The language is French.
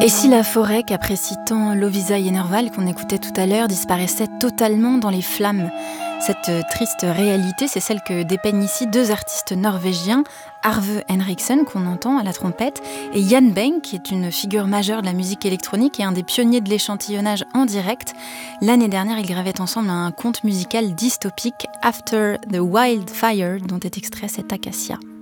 Et si la forêt qu'apprécie tant Lovisa Yenerval qu'on écoutait tout à l'heure disparaissait totalement dans les flammes? Cette triste réalité, c'est celle que dépeignent ici deux artistes norvégiens, Arve Henriksen, qu'on entend à la trompette, et Jan Beng, qui est une figure majeure de la musique électronique et un des pionniers de l'échantillonnage en direct. L'année dernière, ils gravaient ensemble un conte musical dystopique, After the Wildfire, dont est extrait cet Acacia.